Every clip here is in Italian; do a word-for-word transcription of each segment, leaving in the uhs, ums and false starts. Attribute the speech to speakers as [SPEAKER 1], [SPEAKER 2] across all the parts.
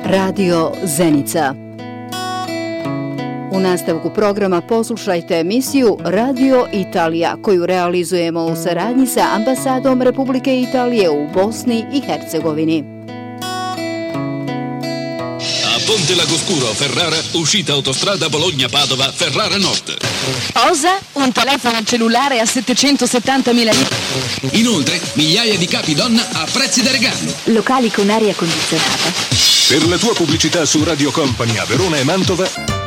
[SPEAKER 1] Radio Zenica. U nastavku programa poslušajte emisiju Radio Italija koju realizujemo u saradnji sa ambasadom Republike Italije u Bosni i Hercegovini.
[SPEAKER 2] A Ponte Lagoscuro, Ferrara, uscita autostrada Bologna-Padova, Ferrara Nord.
[SPEAKER 3] Osa un telefono cellulare a settecentosettantamila lire.
[SPEAKER 2] Inoltre, migliaia di capi donna a prezzi da regalo.
[SPEAKER 3] Locali con aria condizionata.
[SPEAKER 4] Per la tua pubblicità su Radio Company a Verona e Mantova.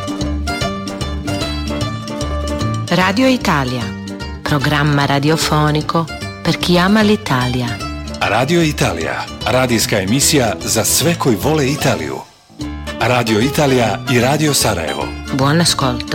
[SPEAKER 5] Radio Italia, programma radiofonico per chi ama l'Italia.
[SPEAKER 4] Radio Italia, radijska emisija za sve koji vole Italiju. Radio Italia i Radio Sarajevo.
[SPEAKER 5] Buon ascolto.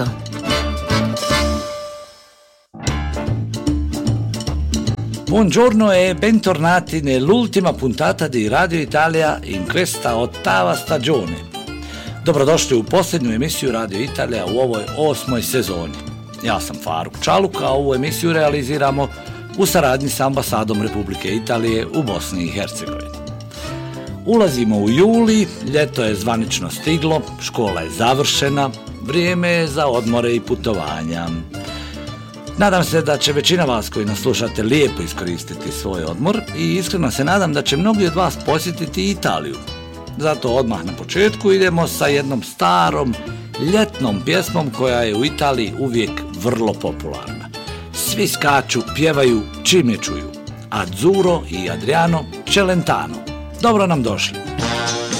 [SPEAKER 6] Buongiorno e bentornati nell'ultima puntata di Radio Italia in questa ottava stagione. Dobrodošli u posljednju emisiju Radio Italija u ovoj osmoj sezoni. Ja sam Faruk Čaluk, a ovu emisiju realiziramo u saradnji s ambasadom Republike Italije u Bosni i Hercegovini. Ulazimo u juli, ljeto je zvanično stiglo, škola je završena, vrijeme je za odmore i putovanja. Nadam se da će većina vas koji nas slušate lijepo iskoristiti svoj odmor i iskreno se nadam da će mnogi od vas posjetiti Italiju. Zato odmah na početku idemo sa jednom starom ljetnom pjesmom koja je u Italiji uvijek vrlo popularna. Svi skaču, pjevaju čim je čuju. Azzurro i Adriano Celentano. Dobro nam došli.